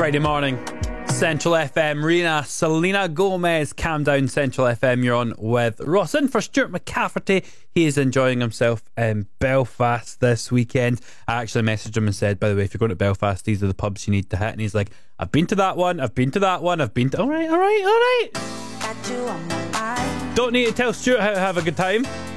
Friday morning, Central FM, Rina, Selena Gomez, Calm Down, Central FM. You're on with Ross. In for Stuart McCafferty. He is enjoying himself in Belfast this weekend. I actually messaged him and said, by the way, if you're going to Belfast, these are the pubs you need to hit. And he's like, I've been to that one, I've been to that one, I've been to... All right. Don't need to tell Stuart how to have a good time.